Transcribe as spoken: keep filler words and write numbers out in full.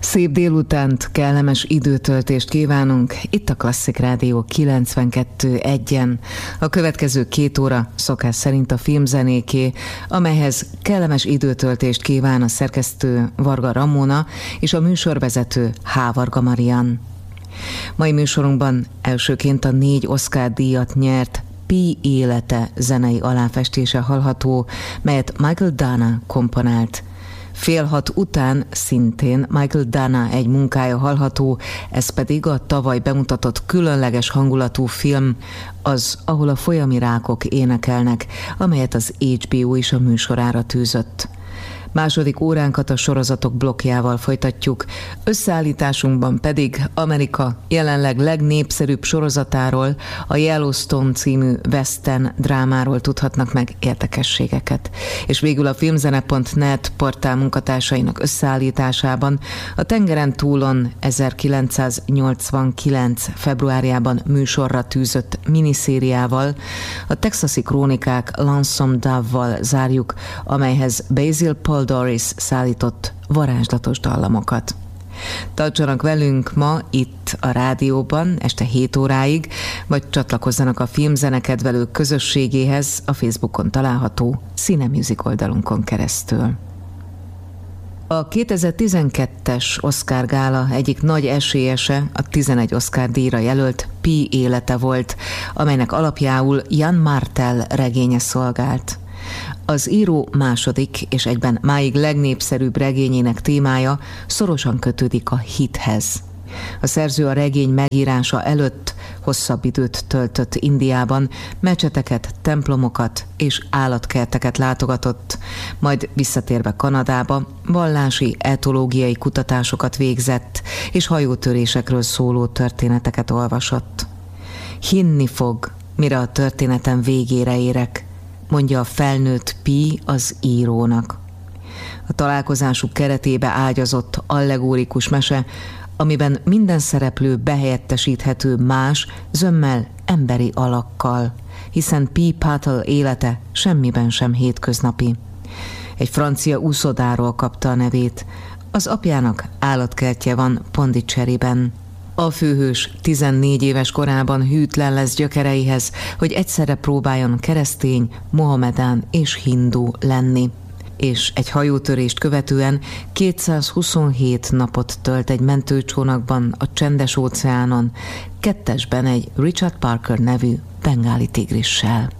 Szép délutánt, kellemes időtöltést kívánunk, itt a Klasszik Rádió kilencvenkettő egyen. A következő két óra szokás szerint a filmzenéké, amelyhez kellemes időtöltést kíván a szerkesztő Varga Ramona és a műsorvezető H. Varga Marian. Mai műsorunkban elsőként a négy Oscar-díjat nyert Pi élete zenei aláfestése hallható, melyet Michael Dana komponált. Fél hat után szintén Michael Dana egy munkája hallható, ez pedig a tavaly bemutatott különleges hangulatú film, az, ahol a folyami rákok énekelnek, amelyet az há bé o is a műsorára tűzött. Második óránkat a sorozatok blokkjával folytatjuk, összeállításunkban pedig Amerika jelenleg legnépszerűbb sorozatáról, a Yellowstone című western drámáról tudhatnak meg érdekességeket. És végül a filmzene pont net portál munkatársainak összeállításában a Tengeren túlon ezerkilencszáznyolcvankilenc februárjában műsorra tűzött miniszériával, a Texasi Krónikák Lonesome Dove-val zárjuk, amelyhez Basil Paul Doris szállított varázslatos dallamokat. Tartsanak velünk ma itt a rádióban este hét óráig, vagy csatlakozzanak a filmzenekedvelők közösségéhez a Facebookon található Cine Music oldalunkon keresztül. A kétezer-tizenkettes Oscar gála egyik nagy esélyese a tizenegy Oscar-díjra jelölt Pi élete volt, amelynek alapjául Jan Martel regénye szolgált. Az író második és egyben máig legnépszerűbb regényének témája szorosan kötődik a hithez. A szerző a regény megírása előtt hosszabb időt töltött Indiában, mecseteket, templomokat és állatkerteket látogatott, majd visszatérve Kanadába vallási etológiai kutatásokat végzett, és hajótörésekről szóló történeteket olvasott. Hinni fog, mire a történetem végére érek, mondja a felnőtt Pi az írónak. A találkozásuk keretébe ágyazott allegórikus mese, amiben minden szereplő behelyettesíthető más, zömmel emberi alakkal, hiszen Pi Patel élete semmiben sem hétköznapi. Egy francia úszodáról kapta a nevét, az apjának állatkertje van Pondicherryben. A főhős tizennégy éves korában hűtlen lesz gyökereihez, hogy egyszerre próbáljon keresztény, mohamedán és hindu lenni. És egy hajótörést követően kétszázhuszonhét napot tölt egy mentőcsónakban a Csendes-óceánon, kettesben egy Richard Parker nevű bengáli tigrissel.